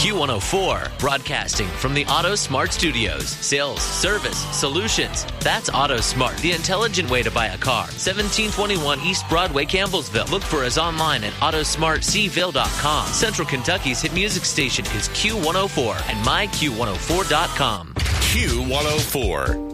Q104, broadcasting from the Auto Smart Studios. Sales, service, solutions. That's Auto Smart, the intelligent way to buy a car. 1721 East Broadway, Campbellsville. Look for us online at autosmartcville.com. Central Kentucky's hit music station is Q104 and myQ104.com. Q104.